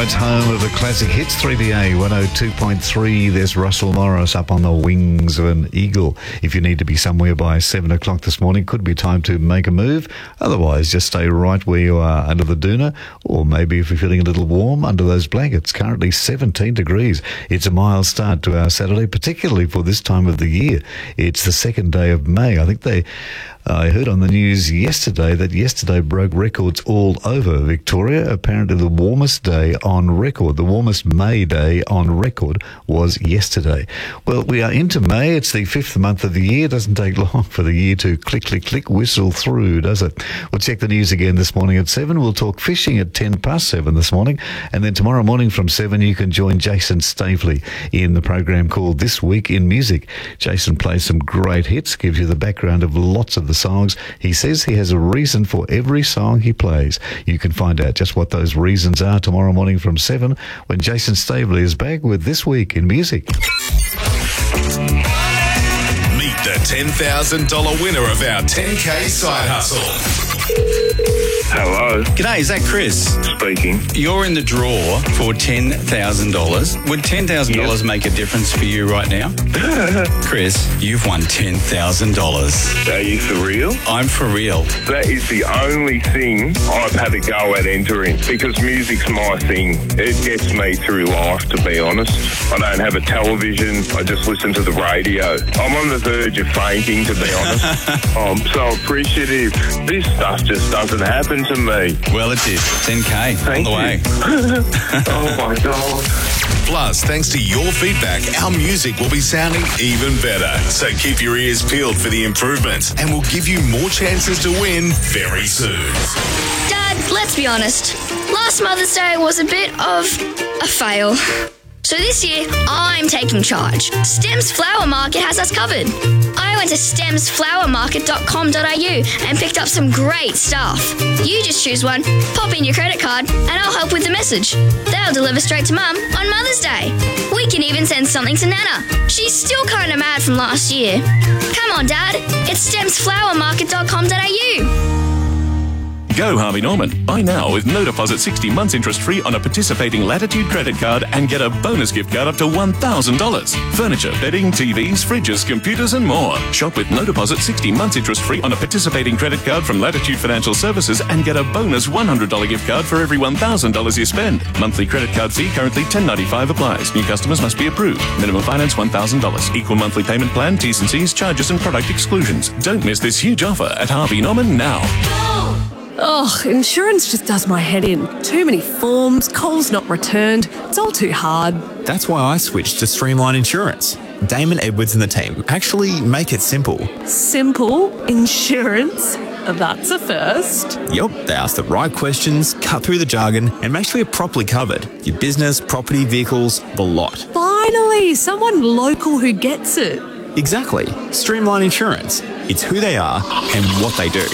It's home of the classic hits. 3BA 102.3. There's Russell Morris up on the wings of an eagle. If you need to be somewhere by 7 o'clock this morning, could be time to make a move. Otherwise, just stay right where you are under the doona, or maybe if you're feeling a little warm, under those blankets. Currently 17 degrees. It's a mild start to our Saturday, particularly for this time of the year. It's the second day of May. I heard on the news yesterday that yesterday broke records all over Victoria. Apparently the warmest day on record, the warmest May day on record was yesterday. Well, we are into May. It's the 5th month of the year. It doesn't take long for the year to click, click, click, whistle through, does it? We'll check the news again this morning at 7. We'll talk fishing at 7:10 this morning. And then tomorrow morning from 7, you can join Jason Stavely in the program called This Week in Music. Jason plays some great hits, gives you the background of lots of the songs. He says he has a reason for every song he plays. You can find out just what those reasons are tomorrow morning from 7 when Jason Stavely is back with This Week in Music. Meet the $10,000 winner of our 10K Side Hustle. Hello. G'day, is that Chris? Speaking. You're in the draw for $10,000. Would $10,000 make a difference for you right now? Chris, you've won $10,000. Are you for real? I'm for real. That is the only thing I've had to go at entering, because music's my thing. It gets me through life, to be honest. I don't have a television. I just listen to the radio. I'm on the verge of fainting, to be honest. I'm so appreciative. This stuff just doesn't happen to me. Well, it did. 10K on the way. Oh, my God. Plus, thanks to your feedback, our music will be sounding even better. So keep your ears peeled for the improvements, and we'll give you more chances to win very soon. Dad, let's be honest. Last Mother's Day was a bit of a fail. So this year, I'm taking charge. Stems Flower Market has us covered. I went to stemsflowermarket.com.au and picked up some great stuff. You just choose one, pop in your credit card, and I'll help with the message. They'll deliver straight to Mum on Mother's Day. We can even send something to Nana. She's still kind of mad from last year. Come on, Dad. It's stemsflowermarket.com.au. Go Harvey Norman. Buy now with no deposit 60 months interest free on a participating Latitude credit card and get a bonus gift card up to $1,000. Furniture, bedding, TVs, fridges, computers and more. Shop with no deposit 60 months interest free on a participating credit card from Latitude Financial Services and get a bonus $100 gift card for every $1,000 you spend. Monthly credit card fee currently $10.95 applies. New customers must be approved. Minimum finance $1,000. Equal monthly payment plan, T's and C's, charges and product exclusions. Don't miss this huge offer at Harvey Norman now. Oh, insurance just does my head in. Too many forms, calls not returned. It's all too hard. That's why I switched to Streamline Insurance. Damon Edwards and the team actually make it simple. Simple insurance? That's a first. Yep, they ask the right questions, cut through the jargon, and make sure you're properly covered. Your business, property, vehicles, the lot. Finally, someone local who gets it. Exactly. Streamline Insurance. It's who they are and what they do.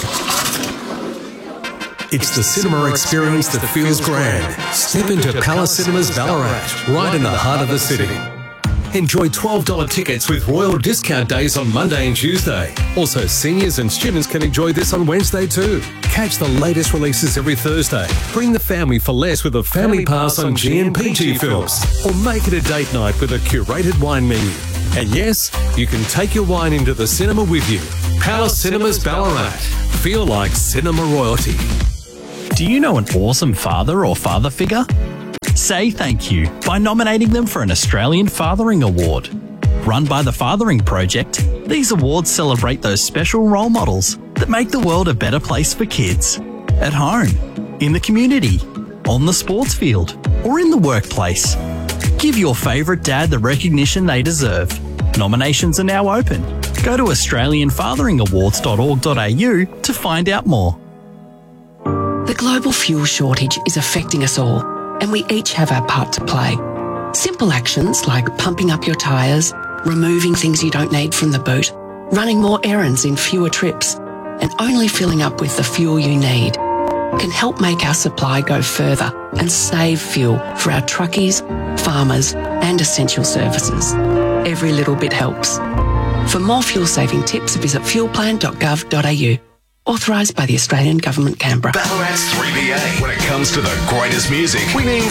It's the cinema experience that feels grand. Step into Palace Cinemas Ballarat, right in the heart of the city. Enjoy $12 tickets with royal discount days on Monday and Tuesday. Also, seniors and students can enjoy this on Wednesday too. Catch the latest releases every Thursday. Bring the family for less with a family pass on GNPG films. Or make it a date night with a curated wine menu. And yes, you can take your wine into the cinema with you. Palace Cinemas Ballarat. Feel like cinema royalty. Do you know an awesome father or father figure? Say thank you by nominating them for an Australian Fathering Award. Run by the Fathering Project, these awards celebrate those special role models that make the world a better place for kids. At home, in the community, on the sports field, or in the workplace. Give your favourite dad the recognition they deserve. Nominations are now open. Go to australianfatheringawards.org.au to find out more. The global fuel shortage is affecting us all, and we each have our part to play. Simple actions like pumping up your tyres, removing things you don't need from the boot, running more errands in fewer trips, and only filling up with the fuel you need can help make our supply go further and save fuel for our truckies, farmers, and essential services. Every little bit helps. For more fuel-saving tips, visit fuelplan.gov.au. Authorised by the Australian Government, Canberra. Ballarat's 3BA. When it comes to the greatest music, we mean